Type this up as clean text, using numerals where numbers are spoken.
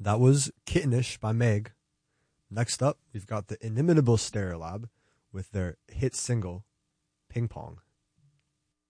That was Kittenish by Meg. Next up, we've got the inimitable Stereolab with their hit single, Ping Pong.